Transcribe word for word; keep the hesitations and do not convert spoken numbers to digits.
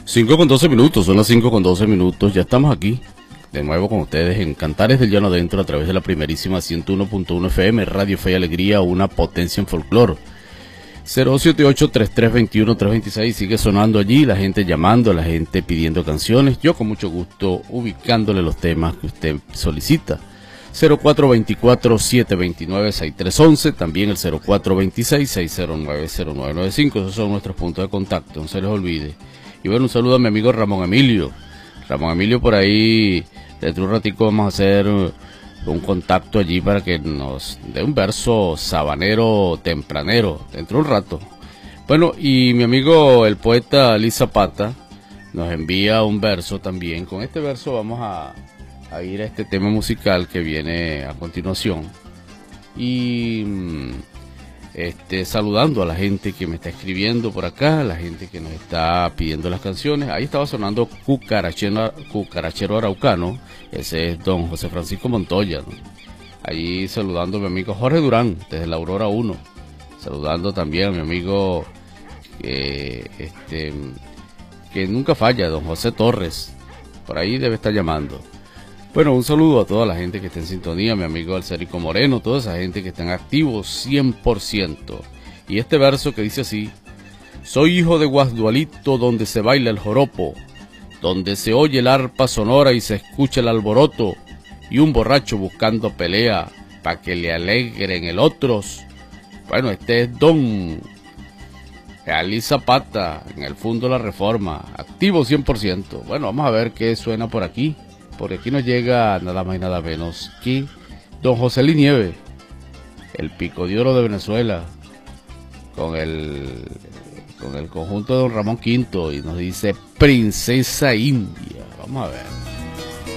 cinco con doce minutos, son las cinco con doce minutos, ya estamos aquí de nuevo con ustedes en Cantares del Llano Adentro a través de la primerísima ciento uno punto uno F M, Radio Fe y Alegría, una potencia en folclore. Cero siete ocho, treinta y tres veintiuno, trescientos veintiséis, sigue sonando allí, la gente llamando, la gente pidiendo canciones, yo con mucho gusto ubicándole los temas que usted solicita. Cero cuatro veinticuatro, setecientos veintinueve, sesenta y tres once, también el cero cuatro veintiséis, seiscientos nueve, cero nueve noventa y cinco, esos son nuestros puntos de contacto, no se les olvide. Y bueno, un saludo a mi amigo Ramón Emilio. Ramón Emilio por ahí, dentro de un ratico vamos a hacer un contacto allí para que nos dé un verso sabanero tempranero, dentro de un rato. Bueno, y mi amigo el poeta Luis Zapata nos envía un verso también. Con este verso vamos a, a ir a este tema musical que viene a continuación. Y este, saludando a la gente que me está escribiendo por acá, la gente que nos está pidiendo las canciones. Ahí estaba sonando Cucarachero, Cucarachero Araucano, ese es don José Francisco Montoya, ¿no? Allí saludando a mi amigo Jorge Durán, desde la Aurora uno, saludando también a mi amigo que, este, que nunca falla, don José Torres, por ahí debe estar llamando. Bueno, un saludo a toda la gente que está en sintonía, mi amigo Alcerico Moreno, toda esa gente que están activos cien por ciento. Y este verso que dice así: soy hijo de Guasdualito, donde se baila el joropo, donde se oye el arpa sonora y se escucha el alboroto, y un borracho buscando pelea pa' que le alegren el otros. Bueno, este es don Ali Zapata, en el Fondo de la Reforma, activo cien por ciento. Bueno, vamos a ver qué suena por aquí. Por aquí nos llega nada más y nada menos que don José Linieves, el pico de oro de Venezuela, con el, con el conjunto de don Ramón Quinto, y nos dice Princesa India. Vamos a ver.